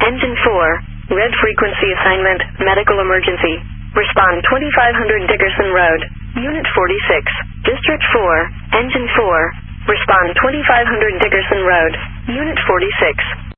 Engine 4, red frequency assignment, medical emergency. Respond 2500 Dickerson Road, Unit 46, District 4, Engine 4. Respond 2500 Dickerson Road, Unit 46.